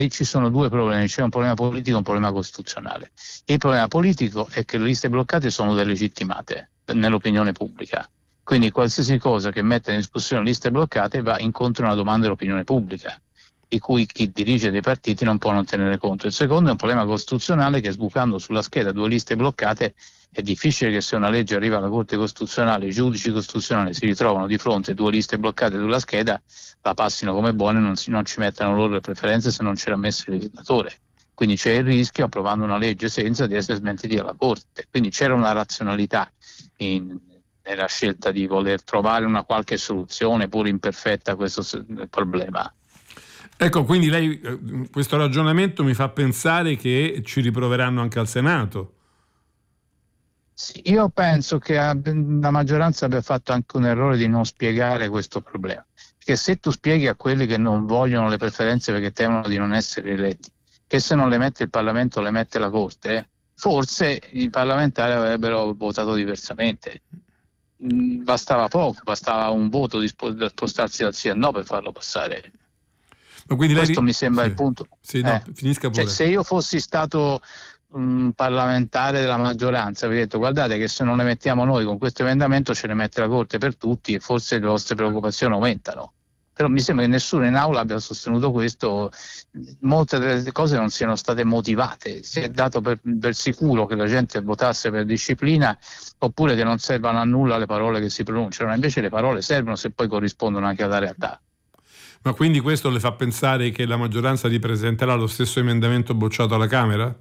ci sono due problemi, c'è un problema politico e un problema costituzionale. Il problema politico è che le liste bloccate sono delegittimate nell'opinione pubblica, quindi qualsiasi cosa che mette in discussione liste bloccate va incontro a una domanda dell'opinione pubblica, di cui chi dirige dei partiti non può non tenere conto. Il secondo è un problema costituzionale, che sbucando sulla scheda due liste bloccate è difficile che, se una legge arriva alla Corte Costituzionale, i giudici costituzionali si ritrovano di fronte a due liste bloccate sulla scheda, la passino come buone e non ci mettano loro le preferenze se non ce l'ha messo il legislatore. Quindi c'è il rischio, approvando una legge senza, di essere smentiti dalla Corte. Quindi c'era una razionalità nella scelta di voler trovare una qualche soluzione, pur imperfetta, a questo problema. Ecco, quindi lei, questo ragionamento mi fa pensare che ci riproveranno anche al Senato. Sì, io penso che la maggioranza abbia fatto anche un errore di non spiegare questo problema, perché se tu spieghi a quelli che non vogliono le preferenze perché temono di non essere eletti, che se non le mette il Parlamento le mette la Corte, forse i parlamentari avrebbero votato diversamente. Bastava poco, bastava un voto di spostarsi dal sì al no per farlo passare. Ma quindi questo mi sembra il punto. Sì, no, finisca pure. Cioè, se io fossi stato un parlamentare della maggioranza, avrei detto: guardate che se non le mettiamo noi con questo emendamento ce ne mette la Corte per tutti e forse le vostre preoccupazioni aumentano. Però mi sembra che nessuno in aula abbia sostenuto questo, molte delle cose non siano state motivate, si è dato per sicuro che la gente votasse per disciplina, oppure che non servano a nulla le parole che si pronunciano, invece le parole servono se poi corrispondono anche alla realtà. Ma quindi questo le fa pensare che la maggioranza ripresenterà lo stesso emendamento bocciato alla Camera?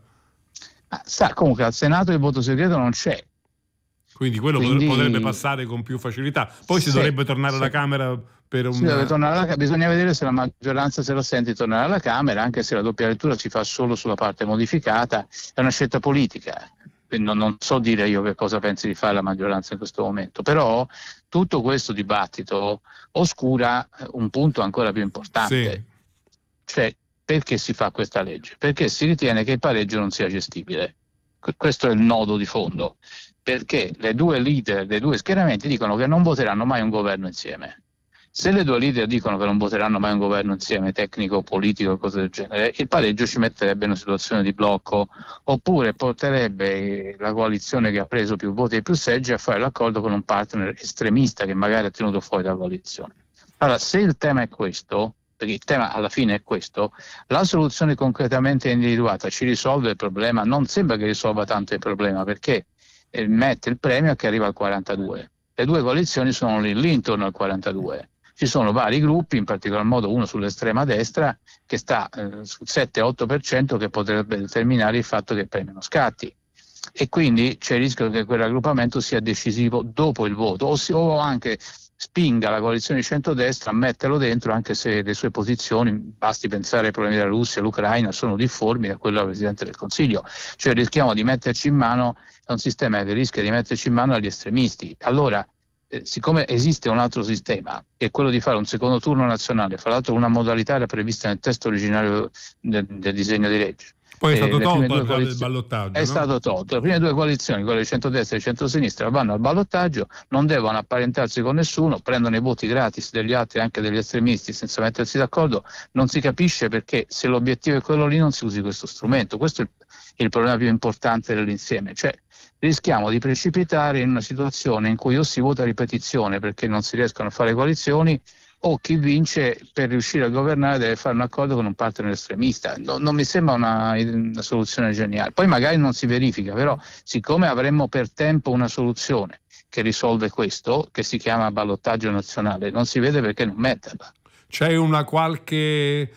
Comunque al Senato il voto segreto non c'è. Quindi quello potrebbe passare con più facilità. Poi si dovrebbe tornare alla Camera per un... Bisogna vedere se la maggioranza se la sente di tornare alla Camera, anche se la doppia lettura si fa solo sulla parte modificata. È una scelta politica. Non so dire io che cosa pensi di fare la maggioranza in questo momento, però tutto questo dibattito oscura un punto ancora più importante. Sì. Cioè, perché si fa questa legge? Perché si ritiene che il pareggio non sia gestibile. Questo è il nodo di fondo, perché le due leader dei due schieramenti dicono che non voteranno mai un governo insieme. Se le due leader dicono che non voteranno mai un governo insieme, tecnico, politico e cose del genere, il pareggio ci metterebbe in una situazione di blocco, oppure porterebbe la coalizione che ha preso più voti e più seggi a fare l'accordo con un partner estremista che magari ha tenuto fuori dalla coalizione. Allora, se il tema è questo, perché il tema alla fine è questo, la soluzione concretamente individuata ci risolve il problema? Non sembra che risolva tanto il problema, perché mette il premio che arriva al 42. Le due coalizioni sono lì intorno al 42. Ci sono vari gruppi, in particolar modo uno sull'estrema destra che sta sul 7-8%, che potrebbe determinare il fatto che il premio non scatti. E quindi c'è il rischio che quel raggruppamento sia decisivo dopo il voto, o anche spinga la coalizione di centrodestra a metterlo dentro, anche se le sue posizioni, basti pensare ai problemi della Russia e l'Ucraina, sono difformi da quello del Presidente del Consiglio. Cioè rischiamo di metterci in mano a un sistema che rischia di metterci in mano agli estremisti. Allora, siccome esiste un altro sistema, che è quello di fare un secondo turno nazionale, fra l'altro una modalità era prevista nel testo originario del disegno di legge. Poi è stato tolto al del ballottaggio. È stato tolto. Le prime due coalizioni, quelle di centrodestra e di centrosinistra, vanno al ballottaggio, non devono apparentarsi con nessuno, prendono i voti gratis degli altri, anche degli estremisti, senza mettersi d'accordo. Non si capisce perché, se l'obiettivo è quello lì, non si usi questo strumento. Questo è il problema più importante dell'insieme. Cioè, rischiamo di precipitare in una situazione in cui o si vota a ripetizione perché non si riescono a fare coalizioni, o chi vince, per riuscire a governare, deve fare un accordo con un partner estremista. Non mi sembra una soluzione geniale. Poi magari non si verifica, però siccome avremmo per tempo una soluzione che risolve questo, che si chiama ballottaggio nazionale, non si vede perché non metterla. C'è una qualche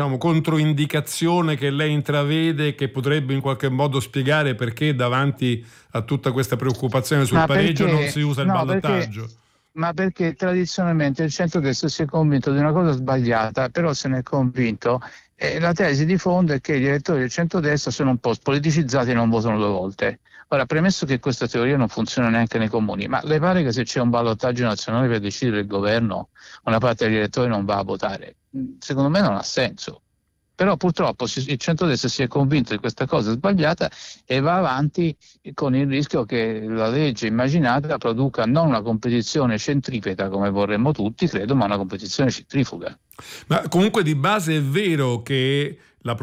controindicazione che lei intravede, che potrebbe in qualche modo spiegare perché davanti a tutta questa preoccupazione sul pareggio non si usa il ballottaggio? Perché tradizionalmente il centrodestra si è convinto di una cosa sbagliata, però se ne è convinto. La tesi di fondo è che gli elettori del centrodestra sono un po' spoliticizzati e non votano due volte. Ora, premesso che questa teoria non funziona neanche nei comuni, ma le pare che se c'è un ballottaggio nazionale per decidere il governo, una parte degli elettori non va a votare? Secondo me non ha senso. Però purtroppo il centrodestra si è convinto di questa cosa sbagliata e va avanti con il rischio che la legge immaginata produca non una competizione centripeta come vorremmo tutti, credo, ma una competizione centrifuga. Ma comunque di base è vero che